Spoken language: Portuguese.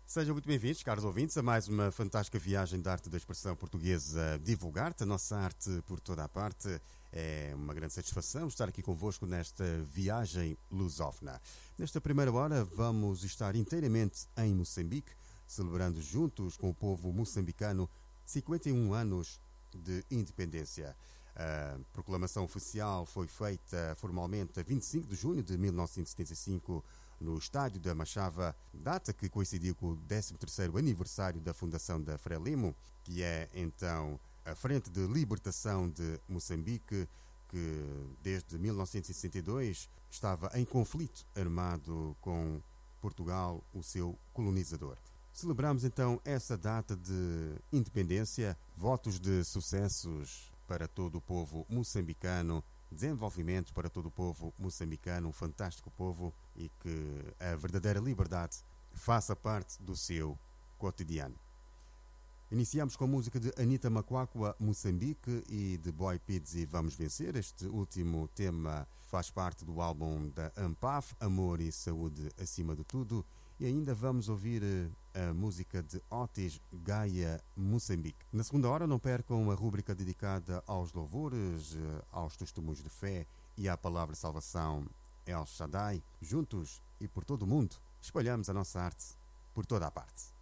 Sejam muito bem-vindos, caros ouvintes, a mais uma fantástica viagem da arte da expressão portuguesa Divulgar-te, a nossa arte por toda a parte. É uma grande satisfação estar aqui convosco nesta viagem lusófona. Nesta primeira hora vamos estar inteiramente em Moçambique, celebrando juntos com o povo moçambicano 51 anos de independência. A proclamação oficial foi feita formalmente a 25 de junho de 1975 no estádio da Machava, data que coincidiu com o 13º aniversário da fundação da Frelimo, que é então a Frente de Libertação de Moçambique, que desde 1962 estava em conflito armado com Portugal, o seu colonizador. Celebramos então essa data de independência, votos de sucessos para todo o povo moçambicano, desenvolvimento para todo o povo moçambicano, um fantástico povo, e que a verdadeira liberdade faça parte do seu cotidiano. Iniciamos com a música de Anita Macuacua, Moçambique, e de Boy Pizzi, Vamos Vencer. Este último tema faz parte do álbum da AMPAF, Amor e Saúde Acima de Tudo. E ainda vamos ouvir a música de Otis, Gaia, Moçambique. Na segunda hora não percam a rúbrica dedicada aos louvores, aos testemunhos de fé e à palavra de salvação El Shaddai. Juntos e por todo o mundo, espalhamos a nossa arte por toda a parte.